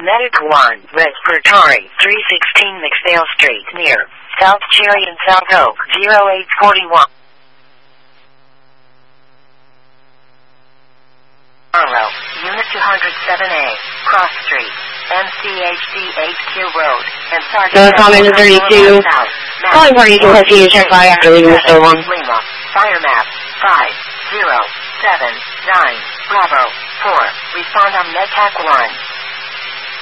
Medic 1, Respiratory, 316 McPhail Street, near South Cherry and South Oak, 0841. Arlo, Unit 207A, Cross Street, MCHD HQ Road, and Sergeant... Comment 32. Calling party to have you check by after leaving the store one. Lima, Fire Map, 5079, Bravo, 4, respond on MedTech 1.